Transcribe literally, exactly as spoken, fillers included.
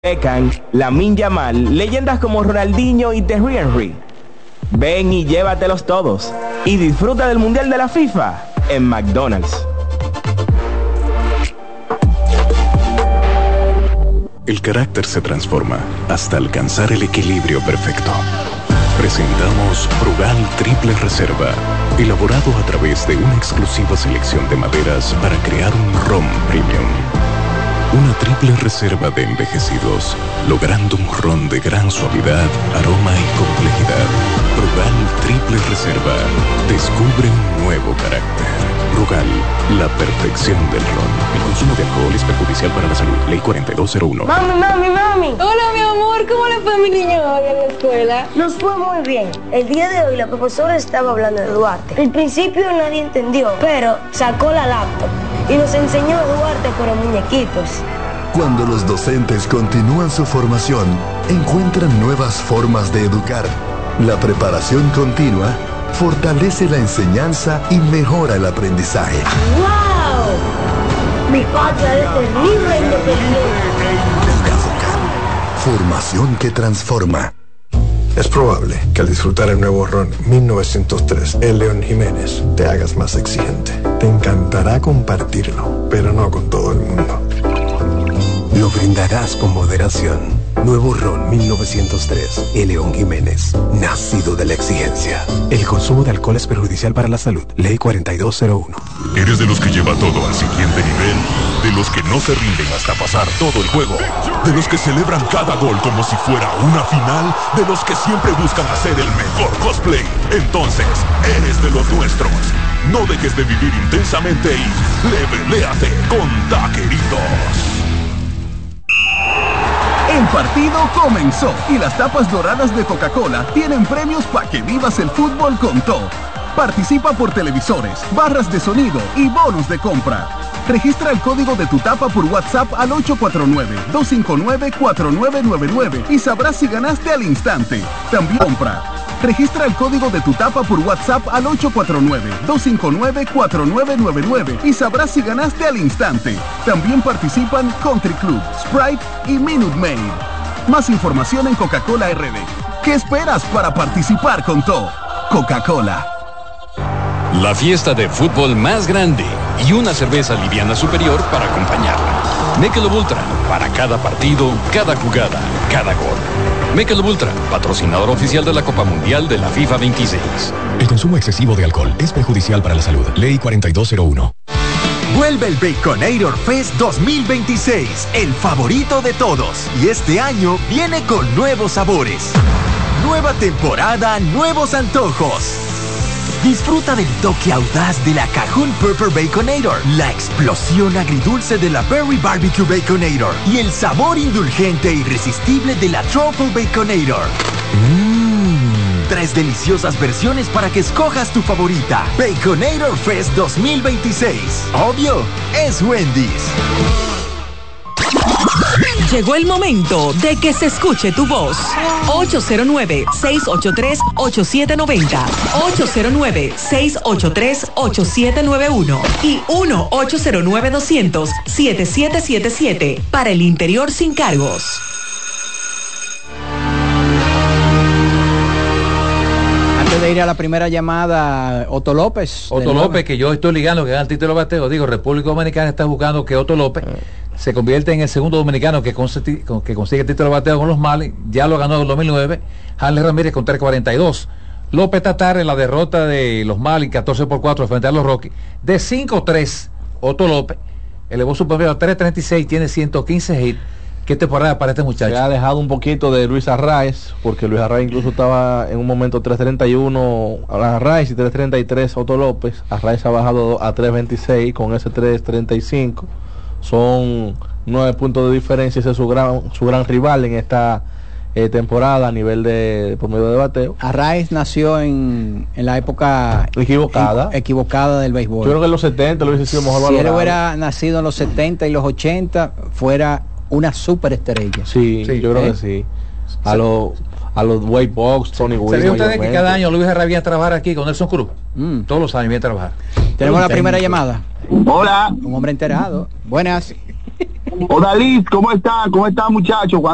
Beckham, Lamine Yamal, leyendas como Ronaldinho y Thierry Henry. Ven y llévatelos todos y disfruta del Mundial de la FIFA en McDonald's. El carácter se transforma hasta alcanzar el equilibrio perfecto. Presentamos Brugal Triple Reserva, elaborado a través de una exclusiva selección de maderas para crear un ron premium. Una triple reserva de envejecidos, logrando un ron de gran suavidad, aroma y complejidad. Brugal Triple Reserva. Descubre un nuevo carácter. Brugal, la perfección del ron. El consumo de alcohol es perjudicial para la salud. Ley cuarenta y dos cero uno. Mami, mami, mami. Hola, mi amor. ¿Cómo le fue a mi niño hoy en la escuela? Nos fue muy bien. El día de hoy la profesora estaba hablando de Duarte. Al principio nadie entendió, pero sacó la laptop y nos enseñó a Duarte por muñequitos. Cuando los docentes continúan su formación, encuentran nuevas formas de educar. La preparación continua fortalece la enseñanza y mejora el aprendizaje. ¡Wow! Mi patria es libre e independiente. Formación que transforma. Es probable que al disfrutar el nuevo ron mil novecientos tres, el León Jiménez, te hagas más exigente. Te encantará compartirlo, pero no con todo el mundo. Lo brindarás con moderación. Nuevo ron mil novecientos tres, el León Jiménez, nacido de la exigencia. El consumo de alcohol es perjudicial para la salud. Ley cuarenta y dos cero uno. ¿Eres de los que lleva todo al siguiente nivel? ¿De los que no se rinden hasta pasar todo el juego? ¿De los que celebran cada gol como si fuera una final? ¿De los que siempre buscan hacer el mejor cosplay? Entonces, eres de los nuestros. No dejes de vivir intensamente y leveléate con Taqueritos. El partido comenzó y las tapas doradas de Coca-Cola tienen premios para que vivas el fútbol con todo. Participa por televisores, barras de sonido y bonos de compra. Registra el código de tu tapa por WhatsApp al ocho cuatro nueve, dos cinco nueve, cuatro nueve nueve nueve y sabrás si ganaste al instante. También compra. Registra el código de tu tapa por WhatsApp al ocho cuatro nueve, dos cinco nueve, cuatro nueve nueve nueve y sabrás si ganaste al instante. También participan Country Club, Sprite y Minute Maid. Más información en Coca-Cola R D. ¿Qué esperas para participar con todo? Coca-Cola. La fiesta de fútbol más grande y una cerveza liviana superior para acompañarla. Michelob Ultra, para cada partido, cada jugada, cada gol. Michelob Ultra, patrocinador oficial de la Copa Mundial de la FIFA veintiséis. El consumo excesivo de alcohol es perjudicial para la salud. Ley cuarenta y dos cero uno. Vuelve el Baconator Fest dos mil veintiséis, el favorito de todos. Y este año viene con nuevos sabores. Nueva temporada, nuevos antojos. Disfruta del toque audaz de la Cajun Pepper Baconator, la explosión agridulce de la Berry Barbecue Baconator y el sabor indulgente e irresistible de la Truffle Baconator. Mmm, tres deliciosas versiones para que escojas tu favorita. Baconator Fest dos mil veintiséis. Obvio, es Wendy's. Llegó el momento de que se escuche tu voz. ocho cero nueve, seis ocho tres, ocho siete nueve cero, ocho cero nueve, seis ocho tres, ocho siete nueve uno y uno ocho cero nueve, dos cero cero, siete siete siete siete para el interior sin cargos. Antes de ir a la primera llamada, Otto López. Otto López, que yo estoy ligando que gana el título de bateo. Digo, República Dominicana está buscando que Otto López se convierte en el segundo dominicano que, consigue, que consigue el título de bateo con los Marlins. Ya lo ganó en el dos mil nueve. Hanley Ramírez con tres cuarenta y dos. López está tarde en la derrota de los Marlins catorce por cuatro frente a los Rockies. De cinco tres, Otto López elevó su promedio a tres treinta y seis, tiene ciento quince hits. ¿Qué temporada para este muchacho? Se ha dejado un poquito de Luis Arraez, porque Luis Arraez incluso estaba en un momento tres treinta y uno Arraez y tres treinta y tres Otto López. Arraez ha bajado a tres veintiséis con ese tres treinta y cinco. Son nueve puntos de diferencia. Ese es su gran, su gran rival en esta eh, temporada a nivel de promedio de bateo. Arraez nació en, en la época equivocada equi, equivocada del béisbol. Yo creo que en los setenta lo hubiese sido mejor valorado. Si él hubiera nacido en los setenta y los ochenta, fuera una superestrella. Sí, sí, yo creo ¿eh? que sí. A los a los Wade Boggs, Tony Williams. ¿Sabía ustedes que cada año Luis Herrera viene a trabajar aquí con Nelson Cruz? Mm. Todos los años viene a trabajar. Tenemos la primera llamada. Hola. Un hombre enterado. Buenas. Hola Liz, ¿cómo está? ¿Cómo está muchacho?